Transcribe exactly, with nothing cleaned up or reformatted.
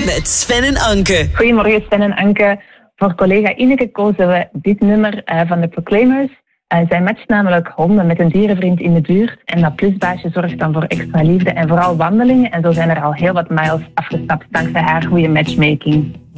met Sven en Anke. Goedemorgen Sven en Anke. Voor collega Ineke kozen we dit nummer uh, van de Proclaimers. Uh, zij matcht namelijk honden met een dierenvriend in de buurt. En dat plusbaasje zorgt dan voor extra liefde en vooral wandelingen. En zo zijn er al heel wat miles afgestapt dankzij haar goede matchmaking.